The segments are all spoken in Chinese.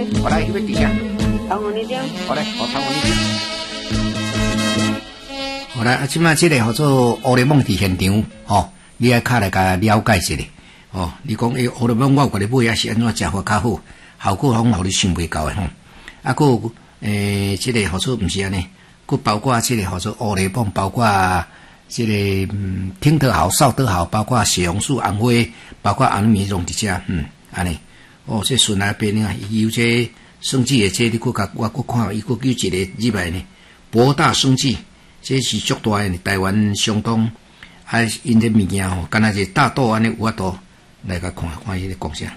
我来，迄个伫啥？ 汤圆丁。 好嘞，我汤圆丁。好来，即摆即个叫做乌雷梦伫现场，吼，你爱卡来甲了解一下，哦，你讲乌雷梦我有甲你买也是安怎食法较好，效果拢互你想袂到诶吼。啊，佫有即个叫做毋是安尼，佫包括即个叫做乌雷梦，包括即个听得好、扫得好，包括血红素、红花，包括红米拢伫遮，安尼。哦，这顺来边啊，有这生技诶，这你佫甲我佫看，伊佫有一个入来呢，博大生技。这是足大的，台湾相当啊，因这物件吼，敢若是大豆安尼有法度来甲看迄个贡献。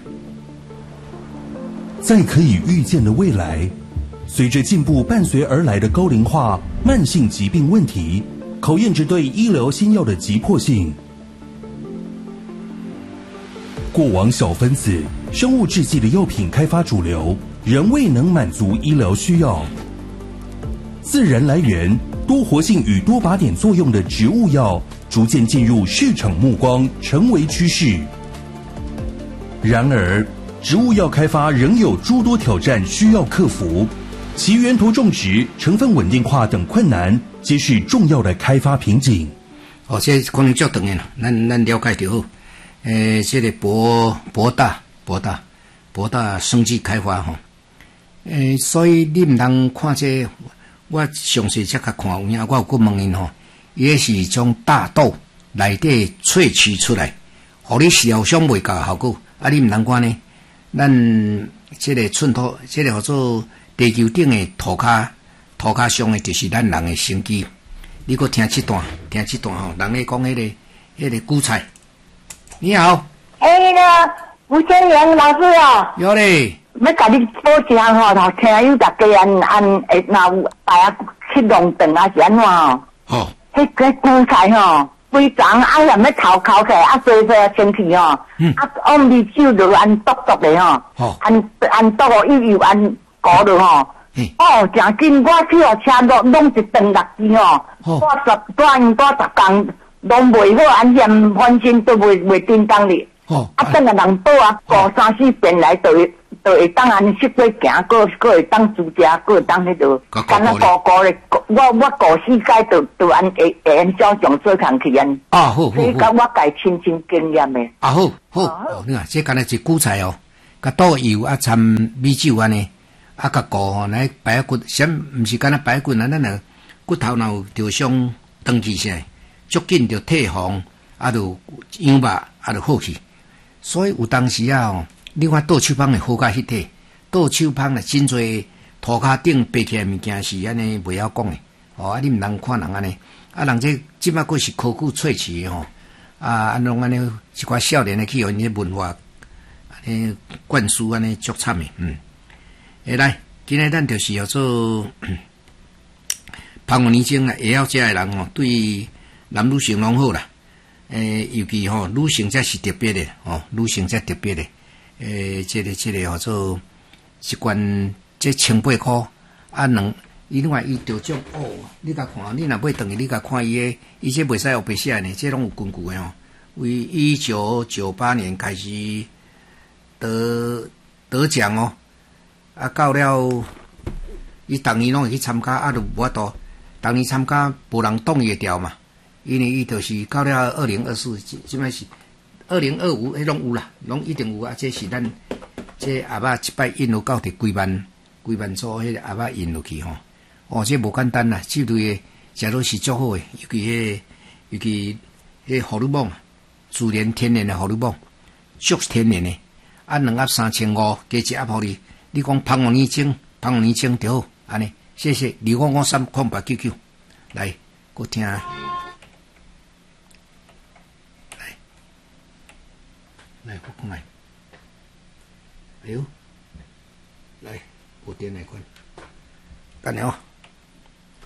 在可以预见的未来，随着进步伴随而来的高龄化、慢性疾病问题，考验着对医疗新药的急迫性。过往小分子、生物制剂的药品开发主流，仍未能满足医疗需要。自然来源、多活性与多靶点作用的植物药逐渐进入市场目光，成为趋势。然而，植物药开发仍有诸多挑战需要克服，其源头种植、成分稳定化等困难，皆是重要的开发瓶颈。 哦，这可能较长诶啦，咱了解就好。这个博大生技开发吼，所以你毋通看这。我详细才甲看有影，我有佫问因吼，也是从大豆内底萃取出来，互你疗伤袂够效果。啊，你毋通看呢？咱这个寸土，这个叫做地球顶的土骹上的，就是咱人的生机。你佫听这段吼，人咧讲迄个韭菜。你好， 那个吴千阳老师啊， 有咧。 要甲你保证吼，头听友大家会若有大家去弄断啊是安怎吼？ 哦， 迄个韭菜吼，规长啊，连要头烤起来啊，洗清气吼，往里手就按剁的吼，按剁哦，又按搞了吼。哦，诚紧，我去互车拢一顿6支吼，带10工拢袂好，按嫌翻身都袂叮当哩。啊，等下人倒啊，过3-4遍来就会当安尼识过行，个会当煮食，个会当迄个，干那糊咧。我过4届就按会按照上做工去安。 啊好， 所以讲我家亲经验诶。 啊好，你看这干那是韭菜哦，甲倒油啊掺米酒安尼，啊甲糊吼来排骨，先毋是干那排骨啊，咱若骨头若有着伤长期下，足紧着退红，啊就养肉啊就好去。所以有当时啊吼，你看倒手芳会好甲迄体，倒手芳咧真侪涂骹顶爬起来物件是安尼袂晓讲诶，哦啊你毋通看人安尼，啊人这即摆佫是科技萃取吼，啊安弄安尼一寡少年诶去互因迄文化安尼灌输安尼足惨诶，来，今日咱就是叫做芳园年青啊，会晓食诶人吼，对男女性拢好啦。尤其吼，女性才是特别的哦，女性才特别的。这个叫做一罐这1800块啊，伊另外伊着种哦，你甲看，你若买回去，你甲看伊这袂使黑白写呢，这拢有根据的哦。为1998年开始得奖哦，啊到了伊逐年拢会去参加，啊就无法度，逐年参加无人挡伊会掉嘛。因为伊就是到了2024，即摆是2025，迄拢有啦，拢一定有啊！这是咱这阿爸一摆印落到伫几万组，迄个阿爸印落去吼。哦，这无简单啦，这类的食落是足好诶，尤其迄荷尔蒙，自然天然的荷尔蒙，足天然的。啊，2盒3500，加一盒互你。你讲芳园年青就好，安尼，谢谢。2553空白99，来，我听。来，我讲来，哎呦，来，我点来看，干了。